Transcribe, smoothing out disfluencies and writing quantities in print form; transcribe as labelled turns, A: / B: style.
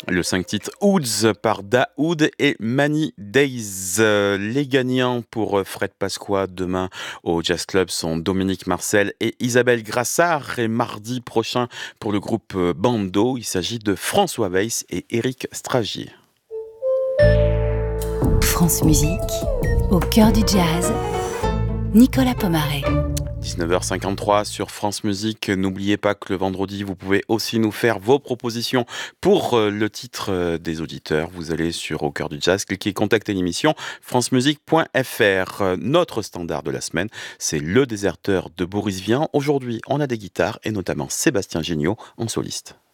A: Le 5 titres Ouds par Daoud et Mani Days. Les gagnants pour Fred Pasqua demain au Jazz Club sont Dominique Marcel et Isabelle Grassard. Et mardi prochain pour le groupe Bando, il s'agit de François Weiss et Éric Stragier.
B: France Musique, au cœur du jazz, Nicolas Pomaret.
A: 19h53 sur France Musique. N'oubliez pas que le vendredi, vous pouvez aussi nous faire vos propositions pour le titre des auditeurs. Vous allez sur Au cœur du jazz, cliquez contacter l'émission francemusique.fr. Notre standard de la semaine, c'est Le Déserteur de Boris Vian. Aujourd'hui, on a des guitares et notamment Sébastien Géniaud en soliste.